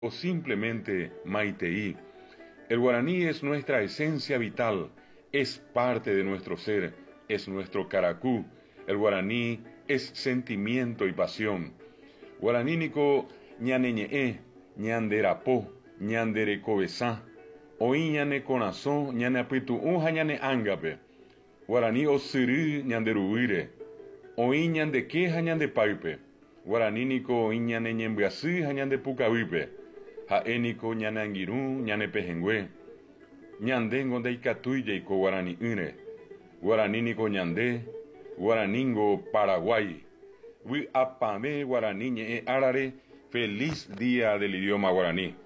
o simplemente Maiteí. El guaraní es nuestra esencia vital, es parte de nuestro ser, es nuestro caracú. El guaraní es sentimiento y pasión. Guaranínico ñaneñe, ñanderapó, ñanderecobesá, oíñane conazó, ñaneapitu unja ñane angape. Guaraní osirí ñanderuire, oíñan de queja ñandepaipe. Guaranínico oíñane ñembeasí ñandepucavipe. Jaénico ñanangirú ñanepejengüe. Ñandengo deicatuyeiko guaraní ire. Guaranínico ñandé, guaraningo Paraguay. Wi apame guaraní ñe arare. Feliz día del idioma guaraní.